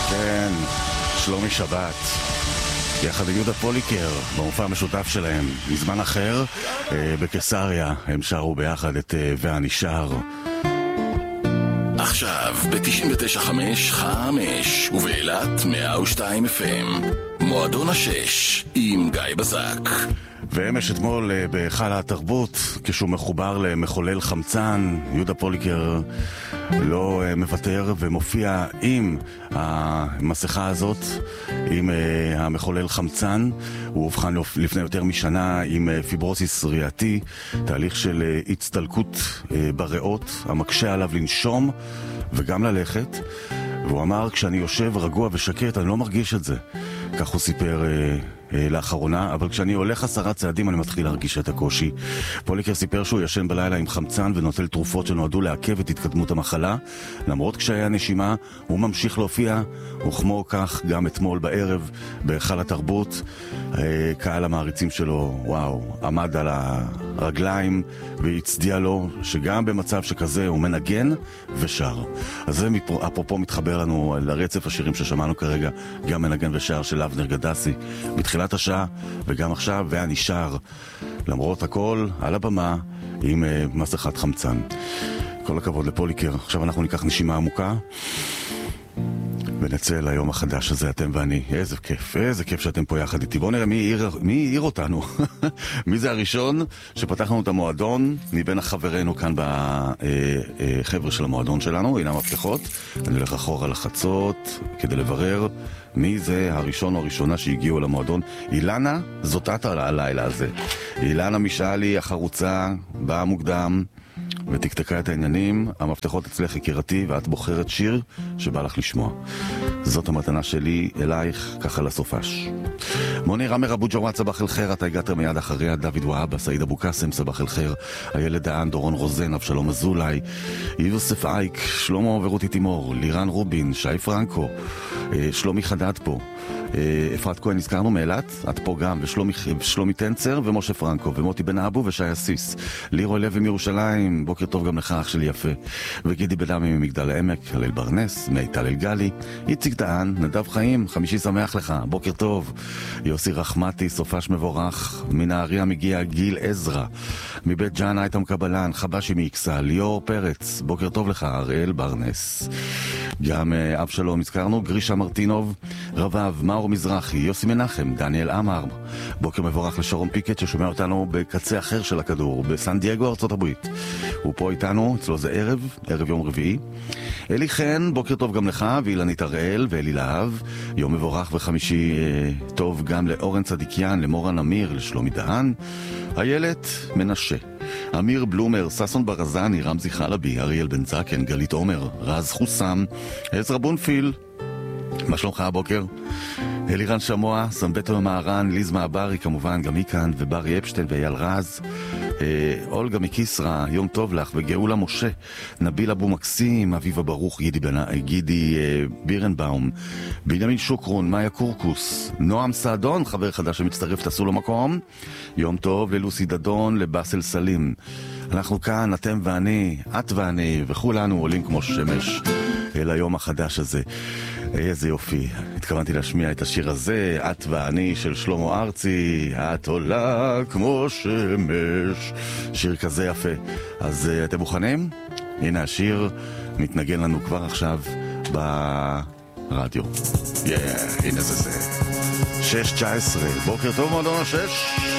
כן, שלומי שבת יחד עם יהודה פוליקר במופע המשותף שלהם מזמן אחר בקיסריה. הם שרו ביחד את ואני שר. עכשיו ב-99.5 ובאילת 102 FM מועדון השש עם גיא בזק. ואמש אתמול בהיכל התרבות, כשהוא מחובר למחולל חמצן, יהודה פוליקר לא מוותר ומופיע עם המסכה הזאת, עם המחולל חמצן. הוא הובחן לפני יותר משנה עם פיברוזיס ריאתי, תהליך של הצטלקות בריאות המקשה עליו לנשום וגם ללכת. והוא אמר, כשאני יושב רגוע ושקט אני לא מרגיש את זה. כך הוא סיפר לאחרונה, אבל כשאני הולך 10 צעדים אני מתחיל להרגיש את הקושי. פוליקר סיפר שהוא ישן בלילה עם חמצן ונוטל תרופות שנועדו לעכב את התקדמות המחלה. למרות קשיי הנשימה הוא ממשיך להופיע, וכמו כך גם אתמול בערב בהיכל התרבות קהל המעריצים שלו, וואו, עמד על הרגליים והצדיע לו שגם במצב שכזה הוא מנגן ושר. אז זה אפרופו מתחבר לנו לרצף השירים ששמענו כרגע, גם מנגן ושר של אבנר גדסי בתחילת השעה וגם עכשיו, ואני שר למרות הכל על הבמה עם מסכת חמצן. כל הכבוד לפוליקר. עכשיו אנחנו ניקח נשימה עמוקה ונצא ליום החדש הזה, אתם ואני. איזה כיף שאתם פה יחד איתי. בואו נראה מי העיר אותנו. מי זה הראשון שפתח לנו את המועדון מבין החברנו כאן בחבר'ה של המועדון שלנו. הנה המפתחות. אני הולך אחורה לחצות כדי לברר מי זה הראשון או הראשונה שהגיעו למועדון. אילנה, זאת את על הלילה הזה. אילנה משאלי החרוצה, באה מוקדם ותקתקה את העניינים. המפתחות אצלך יקירתי, ואת בוחרת שיר שבא לך לשמוע. זאת המתנה שלי אלייך, ככה לסופש. מוני רמר אבו ג'וואט, סבח אל חיר. אתה הגעת מיד אחריה. דוד וואבה, סעיד אבו קאסם, סבח אל חיר. הילד דהן, דורון רוזן, אבשלום אזולאי, יוסף אייק, שלמה ורותי תימור, לירן רובין, שי פרנקו, שלומי חדד פה, אפרת כהן נזכרנו מאילת, את פה גם, ושלומי טנצר ומשה פרנקו ומוטי בן אבו ושי אסיס, לירוי לוי מירושלים, בוקר טוב גם לך אח שלי יפה, וגידי בדמי ממגדל העמק, הלל ברנס, מיטל אלגלי, איציק דהן, נדב חיים, חמישי שמח לך, בוקר טוב, יוסי רחמתי, סופש מבורך, מנהריה מגיע גיל עזרא, מבית ג'אן אייטם קבלן, חבשי מאיקסה, ליאור פרץ, בוקר טוב לך, הראל ברנס, גם אבשלום הזכרנו, גרישה מרטינוב, רבב, מאור מזרחי, יוסי מנחם, דניאל אמר, בוקר מבורך לשרון פיקט ששומע אותנו בקצה אחר של הכדור, בסן דייגו, ארצות הברית. הוא פה איתנו, אצלו זה ערב יום רביעי. אלי חן, בוקר טוב גם לך, ואילנית הראל ואלי להב, יום מבורך וחמישי טוב גם לאורן צדיקיאן, למורן אמיר, לשלומי דהן, איילת מנשה, אמיר בלומר, ססון ברזני, רמזי חלבי, אריאל בן זקן, גלית עומר, רז חוסם, עזרא בונפיל, מה שלומך הבוקר? אלירן שמוע, סמבטו מהרן, ליז מעברי כמובן, גם היא כאן, וברי אפשטיין ואייל רז, אולגה מקיסרה, יום טוב לך, וגאולה משה, נביל אבו מקסים, אביבה ברוך, גידי בירנבאום, בנימין שוקרון, מאיה קורקוס, נועם סעדון, חבר חדש שמצטרף, תעשו לו מקום, יום טוב ללוסי דדון, לבאסל סלים. אנחנו כאן, אתם ואני, את ואני, וכולנו עולים כמו שמש אל היום החדש הזה. איזה יופי, התכוונתי להשמיע את השיר הזה, את ואני של שלמה ארצי, את עולה כמו שמש, שיר כזה יפה. אז אתם מוכנים? הנה השיר מתנגן לנו כבר עכשיו ברדיו. הנה זה 6:19, בוקר טוב מועדון השש.